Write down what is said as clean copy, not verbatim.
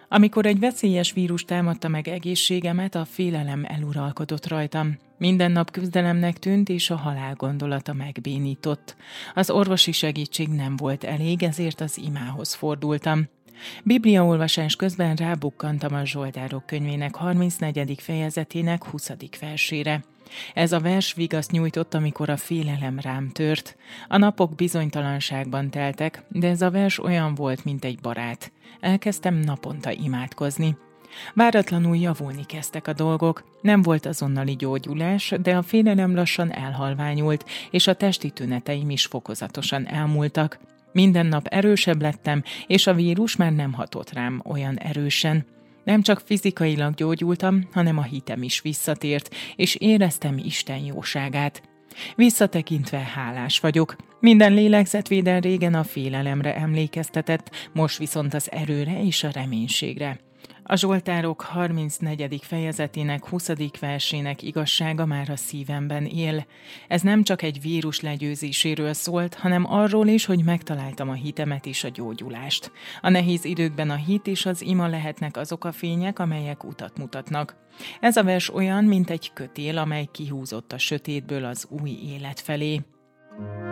Amikor egy veszélyes vírus támadta meg egészségemet, a félelem eluralkodott rajtam. Minden nap küzdelemnek tűnt, és a halál gondolata megbénított. Az orvosi segítség nem volt elég, ezért az imához fordultam. Bibliaolvasás közben rábukkantam a Zsoltárok könyvének 34. fejezetének 20. versére. Ez a vers vigaszt nyújtott, amikor a félelem rám tört. A napok bizonytalanságban teltek, de ez a vers olyan volt, mint egy barát. Elkezdtem naponta imádkozni. Váratlanul javulni kezdtek a dolgok. Nem volt azonnali gyógyulás, de a félelem lassan elhalványult, és a testi tüneteim is fokozatosan elmúltak. Minden nap erősebb lettem, és a vírus már nem hatott rám olyan erősen. Nem csak fizikailag gyógyultam, hanem a hitem is visszatért, és éreztem Isten jóságát. Visszatekintve hálás vagyok. Minden lélegzetvétel régen a félelemre emlékeztetett, most viszont az erőre és a reménységre. A Zsoltárok 34. fejezetének 20. versének igazsága már a szívemben él. Ez nem csak egy vírus legyőzéséről szólt, hanem arról is, hogy megtaláltam a hitemet és a gyógyulást. A nehéz időkben a hit és az ima lehetnek azok a fények, amelyek utat mutatnak. Ez a vers olyan, mint egy kötél, amely kihúzott a sötétből az új élet felé.